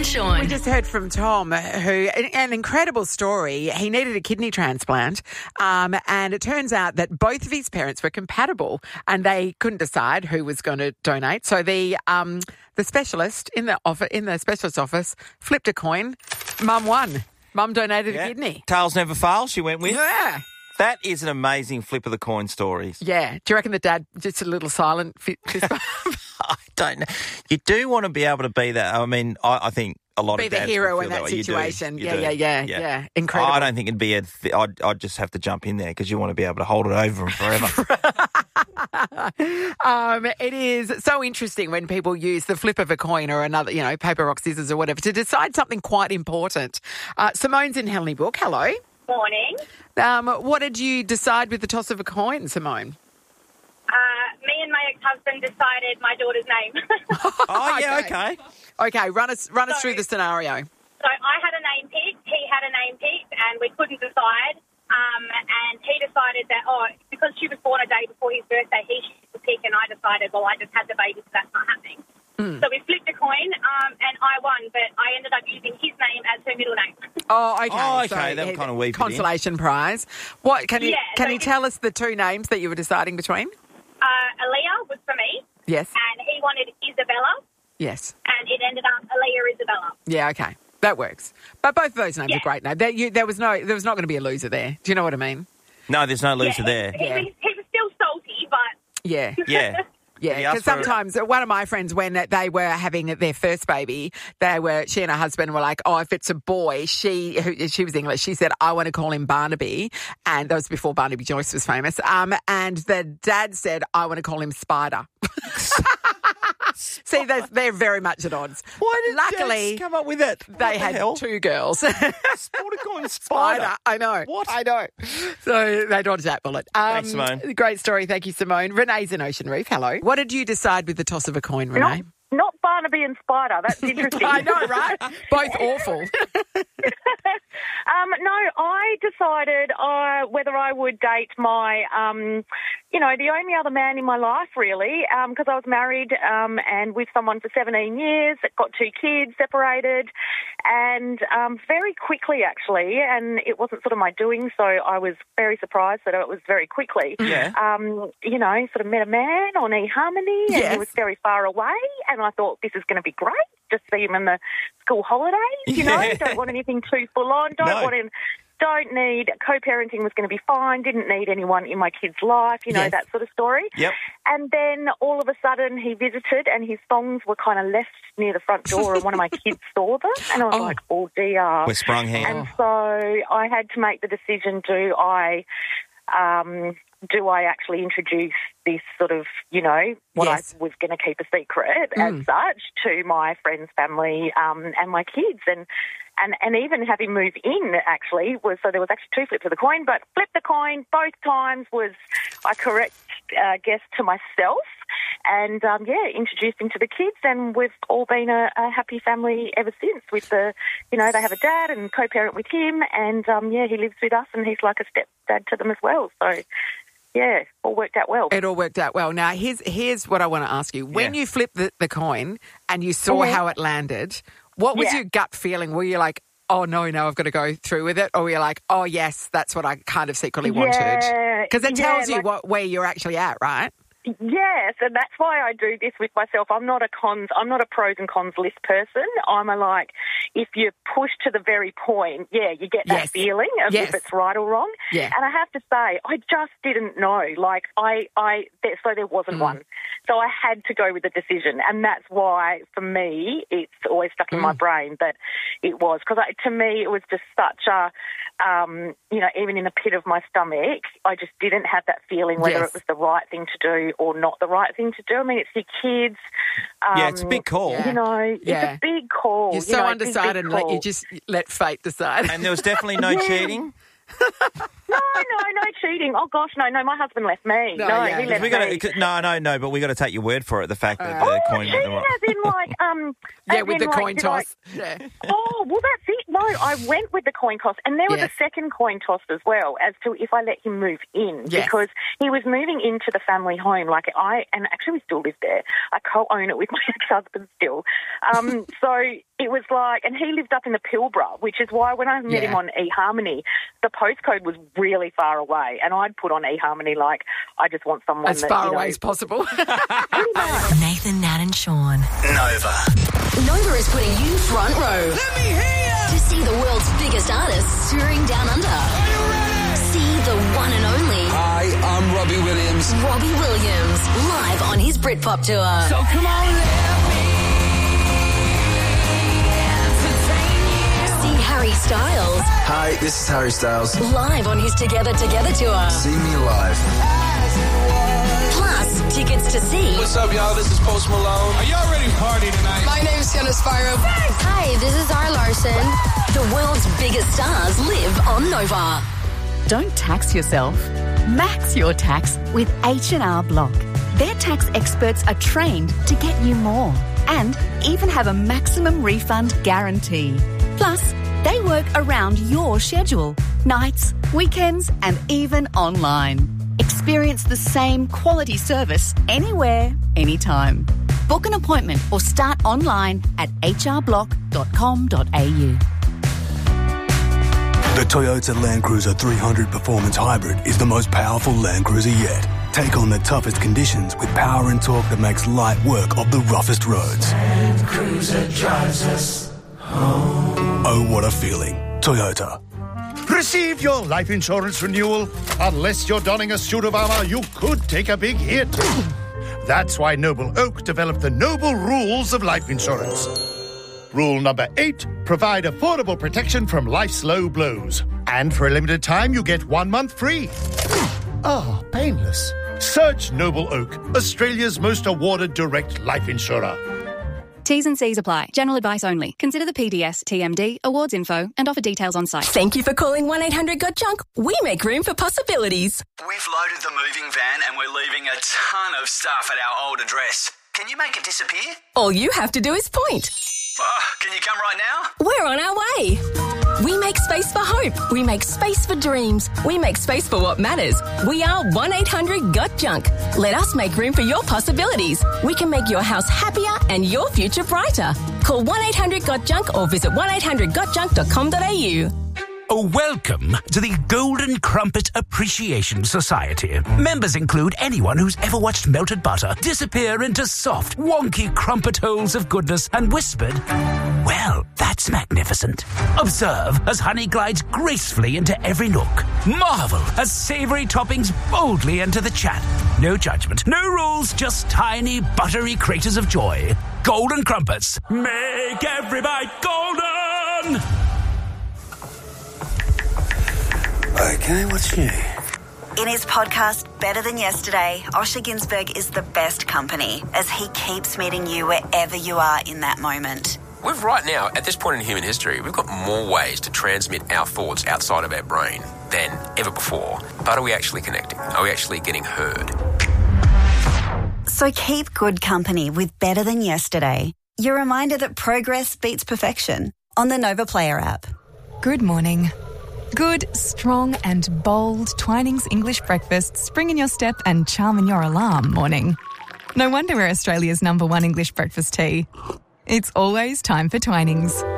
and Sean. We just heard from Tom, who an incredible story. He needed a kidney transplant, and it turns out that both of his parents were compatible, and they couldn't decide who was going to donate. So the specialist in the specialist office flipped a coin. Mum won. Mum donated a kidney. Tails never fail, she went with. Yeah. That is an amazing flip of the coin story. Yeah. Do you reckon the dad just a little silent fist bump? I don't know. You do want to be able to be that. I mean, I think a lot Be of the dads hero would in feel that way. You do. situation. You do. Yeah. Incredible. I don't think it'd be I'd just have to jump in there because you want to be able to hold it over them forever. It is so interesting when people use the flip of a coin or another, paper, rock, scissors or whatever to decide something quite important. Simone's in Henley-Brook. Hello. Morning. What did you decide with the toss of a coin, Simone? Me and my ex-husband decided my daughter's name. Oh, yeah, okay. Okay, run us through the scenario. So I had a name picked, he had a name picked, and we couldn't decide. And he decided that, because she was born a day before his birthday, he should pick, and I decided, well, I just had the baby, so that's not happening. So we flipped a coin, and I won, but I ended up using his name as her middle name. Oh, okay. Oh, okay, that kind of weaved it in. Consolation prize. What can you tell us the two names that you were deciding between? Aaliyah was for me. Yes. And he wanted Isabella. Yes. And it ended up Aaliyah Isabella. Yeah, okay. That works. But both of those names are great names. There was not going to be a loser there. Do you know what I mean? No, there's no loser there. He was still salty, but... Yeah. Yeah. Yeah, because sometimes one of my friends, when they were having their first baby, she and her husband were like, if it's a boy, she was English, she said, I want to call him Barnaby. And that was before Barnaby Joyce was famous. And the dad said, I want to call him Spider. See, they're very much at odds. Why did Luckily, dads come up with it? They had two girls. Sport a coin spider. I know. What? I know. So they dodged that bullet. Thanks, Simone. Great story. Thank you, Simone. Renee's in Ocean Reef. Hello. What did you decide with the toss of a coin, Renee? Not Barnaby and Spider. That's interesting. I know, right? Both awful. No, I decided whether I would date my, the only other man in my life, really, because I was married and with someone for 17 years, got 2 kids, separated, and very quickly, actually, and it wasn't sort of my doing, so I was very surprised that it was very quickly. Yeah. Sort of met a man on eHarmony, and he was very far away, and I thought, this is going to be great. Just see him in the school holidays, Don't want anything too full on. Don't need co-parenting was going to be fine. Didn't need anyone in my kid's life, that sort of story. Yep. And then all of a sudden he visited, and his thongs were kind of left near the front door, and one of my kids saw them, and I was like, oh dear. We're sprung here. And so I had to make the decision: do I actually introduce this sort of, what I was going to keep a secret as such to my friends, family, and my kids, and even have him move in, actually, so there was actually 2 flips of the coin, but flip the coin both times was a correct guess to myself, and, introduced him to the kids, and we've all been a happy family ever since with they have a dad and co-parent with him, and, he lives with us, and he's like a stepdad to them as well, so... Yeah, all worked out well. It all worked out well. Now, here's what I want to ask you. When you flipped the coin and you saw how it landed, what was your gut feeling? Were you like, oh, no, I've got to go through with it? Or were you like, oh, yes, that's what I kind of secretly wanted? Because it tells you where you're actually at, right? Yes, and that's why I do this with myself. I'm not a pros and cons list person. I'm if you push to the very point, you get that feeling of if it's right or wrong. Yeah. And I have to say, I just didn't know. So there wasn't one. So I had to go with the decision, and that's why, for me, it's always stuck in my brain that it was. Because to me, it was just such a, even in the pit of my stomach, I just didn't have that feeling whether it was the right thing to do or not the right thing to do. I mean, it's your kids. It's a big call. It's a big call. You're so undecided and you just let fate decide. And there was definitely no cheating? No cheating. Oh, gosh, no, my husband left me. He left me. No, but we got to take your word for it, the fact that the coin went the right... as in, with the coin toss. Oh, well, that's it. No, I went with the coin toss, and there was a second coin toss as well as to if I let him move in, because he was moving into the family home. And actually we still live there. I co-own it with my ex-husband still. So it was and he lived up in the Pilbara, which is why when I met him on eHarmony, the postcode was really far away, and I'd put on eHarmony I just want someone as far away as possible. Nathan, Nat and Sean. Nova. Nova is putting you front row. Let me hear you! To see the world's biggest artists touring down under. Are you ready? See the one and only. Hi, I'm Robbie Williams. Robbie Williams, live on his Britpop tour. So come on, let me entertain you. See Harry Styles. Hi, this is Harry Styles. Live on his Together tour. See me live. Plus, tickets to see. What's up, y'all? This is Post Malone. Are y'all ready to party tonight? My name's Sienna Spyro. Hi, this is Zara Larson. The world's biggest stars live on Nova. Don't tax yourself. Max your tax with H&R Block. Their tax experts are trained to get you more and even have a maximum refund guarantee. Plus, they work around your schedule, nights, weekends, and even online. Experience the same quality service anywhere, anytime. Book an appointment or start online at hrblock.com.au. The Toyota Land Cruiser 300 Performance Hybrid is the most powerful Land Cruiser yet. Take on the toughest conditions with power and torque that makes light work of the roughest roads. Land Cruiser drives us home. Oh, what a feeling. Toyota. Receive your life insurance renewal. Unless you're donning a suit of armor, you could take a big hit. That's why Noble Oak developed the Noble Rules of Life Insurance. Rule number 8, provide affordable protection from life's low blows. And for a limited time, you get 1 month free. Painless. Search Noble Oak, Australia's most awarded direct life insurer. T's and C's apply. General advice only. Consider the PDS, TMD, awards info, and offer details on site. Thank you for calling 1-800-GOT-JUNK. We make room for possibilities. We've loaded the moving van and we're leaving a ton of stuff at our old address. Can you make it disappear? All you have to do is point. Can you come right now? We're on our way. We make space for hope. We make space for dreams. We make space for what matters. We are 1-800-GOT-JUNK. Let us make room for your possibilities. We can make your house happier and your future brighter. Call 1-800-GOT-JUNK or visit 1-800-GOTJUNK.com.au. Welcome to the Golden Crumpet Appreciation Society. Members include anyone who's ever watched melted butter disappear into soft, wonky crumpet holes of goodness and whispered, "Well, that's magnificent." Observe as honey glides gracefully into every nook. Marvel as savoury toppings boldly enter the chat. No judgment, no rules, just tiny, buttery craters of joy. Golden Crumpets. Make every bite golden! Okay, what's new? In his podcast, Better Than Yesterday, Osher Günsberg is the best company as he keeps meeting you wherever you are in that moment. We've right now, at this point in human history, we've got more ways to transmit our thoughts outside of our brain than ever before. But are we actually connecting? Are we actually getting heard? So keep good company with Better Than Yesterday. Your reminder that progress beats perfection on the Nova Player app. Good morning. Good, strong and bold Twinings English breakfast spring in your step and charm in your alarm morning. No wonder we're Australia's #1 English breakfast tea. It's always time for Twinings.